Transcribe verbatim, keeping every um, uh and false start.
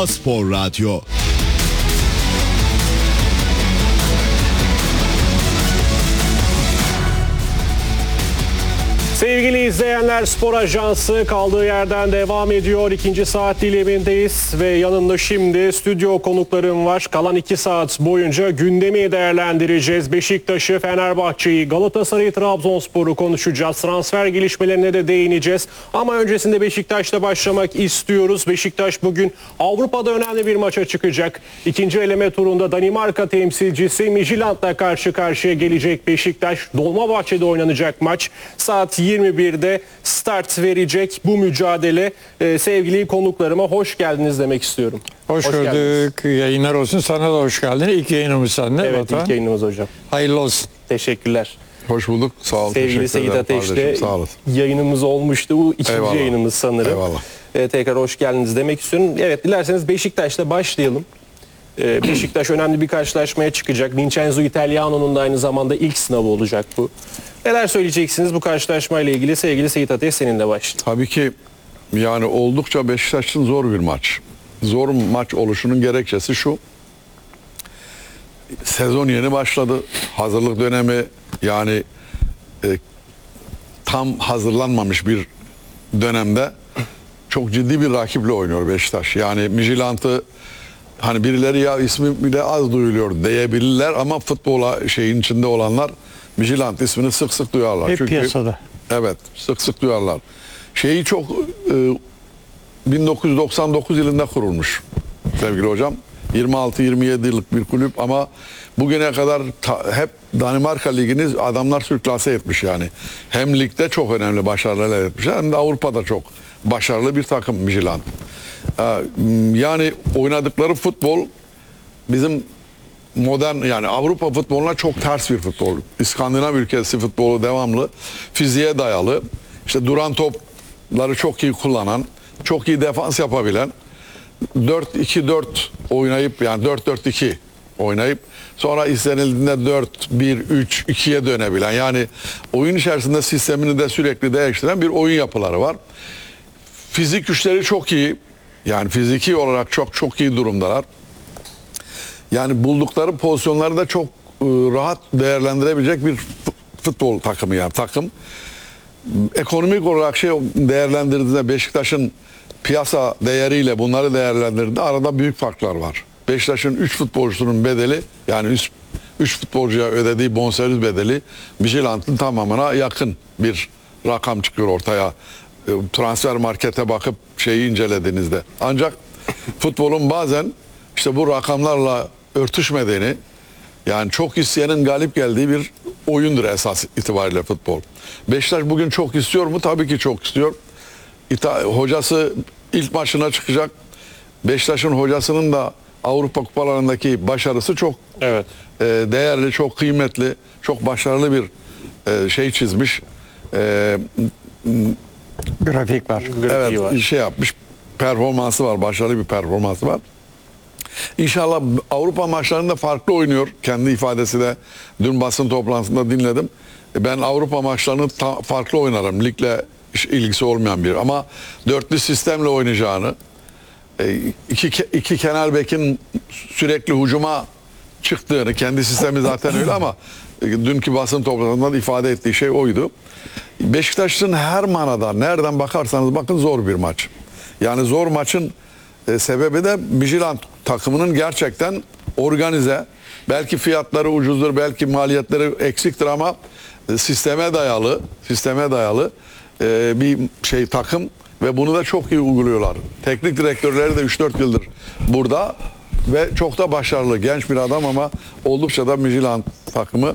A-Spor Radyo. Sevgili izleyenler, Spor Ajansı kaldığı yerden devam ediyor. İkinci saat dilimindeyiz ve yanında şimdi stüdyo konuklarım var. Kalan iki saat boyunca gündemi değerlendireceğiz. Beşiktaş'ı, Fenerbahçe'yi, Galatasaray'ı, Trabzonspor'u konuşacağız. Transfer gelişmelerine de değineceğiz. Ama öncesinde Beşiktaş'ta başlamak istiyoruz. Beşiktaş bugün Avrupa'da önemli bir maça çıkacak. İkinci eleme turunda Danimarka temsilcisi Midtjylland'la karşı karşıya gelecek Beşiktaş. Dolmabahçe'de oynanacak maç. Saat yirmi birde start verecek bu mücadele. Ee, sevgili konuklarıma hoş geldiniz demek istiyorum. Hoş, hoş gördük. Geldiniz. Yayınlar olsun. Sana da hoş geldin. İlk yayınımız seninle. Evet, Batuhan. ilk yayınımız hocam. Hayırlı olsun. Teşekkürler. Hoş bulduk. Sağ ol. Sevgili Seyit Ateş'te yayınımız olmuştu. Bu ikinci Eyvallah. yayınımız sanırım. Eyvallah. Ee, tekrar hoş geldiniz demek istiyorum. Evet, dilerseniz Beşiktaş'ta başlayalım. Ee, Beşiktaş önemli bir karşılaşmaya çıkacak. Vincenzo Italiano'nun da aynı zamanda ilk sınavı olacak bu. Neler söyleyeceksiniz bu karşılaşmayla ilgili? Sevgili Seyit Ateş, seninle başlayalım. Tabii ki yani oldukça Beşiktaş için zor bir maç. Zor maç oluşunun gerekçesi şu. Sezon yeni başladı. Hazırlık dönemi, yani e, tam hazırlanmamış bir dönemde çok ciddi bir rakiple oynuyor Beşiktaş. Yani Midtjylland'ı hani birileri ya ismi bile az duyuluyor diyebilirler ama futbola şeyin içinde olanlar Midtjylland ismini sık sık duyarlar. Hep Çünkü, piyasada. Evet, sık sık duyarlar. Şeyi çok e, bin dokuz yüz doksan dokuz yılında kurulmuş sevgili hocam. yirmi altı yirmi yedi yıllık bir kulüp ama bugüne kadar ta, hep Danimarka Ligi'ni adamlar sürklase etmiş yani. Hem ligde çok önemli başarılar elde etmiş hem de Avrupa'da çok başarılı bir takım Midtjylland. Yani oynadıkları futbol bizim modern, yani Avrupa futboluna çok ters bir futbol. İskandinav ülkesi futbolu devamlı fiziğe dayalı. İşte duran topları çok iyi kullanan, çok iyi defans yapabilen, dört iki dört oynayıp, yani dört dört iki oynayıp sonra istenildiğinde dört bir üç ikiye dönebilen, yani oyun içerisinde sistemini de sürekli değiştiren bir oyun yapıları var. Fizik güçleri çok iyi. Yani fiziki olarak çok çok iyi durumdalar. Yani buldukları pozisyonları da çok e, rahat değerlendirebilecek bir futbol takımı, yani takım. Ekonomik olarak şey değerlendirdiğinde Beşiktaş'ın piyasa değeriyle bunları değerlendirdiğinde arada büyük farklar var. Beşiktaş'ın üç futbolcusunun bedeli, yani üç futbolcuya ödediği bonservis bedeli Midtjylland'ın tamamına yakın bir rakam çıkıyor ortaya. Transfer markete bakıp şeyi incelediğinizde. Ancak futbolun bazen işte bu rakamlarla örtüşmediğini, yani çok isteyenin galip geldiği bir oyundur esas itibariyle futbol. Beşiktaş bugün çok istiyor mu? Tabii ki çok istiyor. İta, hocası ilk maçına çıkacak. Beşiktaş'ın hocasının da Avrupa kupalarındaki başarısı çok evet. e, değerli, çok kıymetli, çok başarılı bir e, şey çizmiş. E, Grafik var. Evet, var. şey yapmış, performansı var, başarılı bir performansı var. İnşallah Avrupa maçlarında farklı oynuyor. Kendi ifadesi de dün basın toplantısında dinledim. Ben Avrupa maçlarını ta- farklı oynarım. Ligle ilgisi olmayan bir. Ama dörtlü sistemle oynayacağını, iki, iki kenar bekin sürekli hücuma çıktığını, kendi sistemi zaten öyle ama dünkü basın toplantısında ifade ettiği şey oydu. Beşiktaş'ın her manada nereden bakarsanız bakın zor bir maç. Yani zor maçın e, sebebi de Midtjylland takımının gerçekten organize, belki fiyatları ucuzdur, belki maliyetleri eksiktir ama e, sisteme dayalı, sisteme dayalı e, bir şey takım ve bunu da çok iyi uyguluyorlar. Teknik direktörleri de üç dört yıldır burada ve çok da başarılı, genç bir adam ama oldukça da Midtjylland takımı